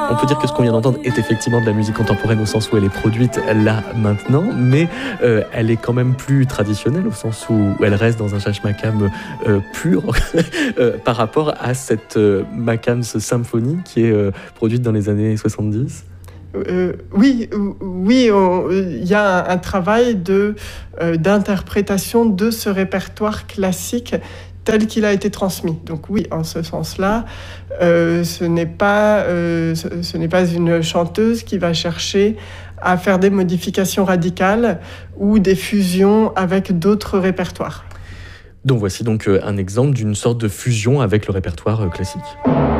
On peut dire que ce qu'on vient d'entendre est effectivement de la musique contemporaine au sens où elle est produite là, maintenant, mais elle est quand même plus traditionnelle au sens où elle reste dans un chachmakam pur par rapport à cette Makams Symphony qui est produite dans les années 70. Oui, il y a un travail d'interprétation de ce répertoire classique tel qu'il a été transmis. Donc oui, en ce sens-là, ce n'est pas une chanteuse qui va chercher à faire des modifications radicales ou des fusions avec d'autres répertoires. Donc voici donc un exemple d'une sorte de fusion avec le répertoire classique.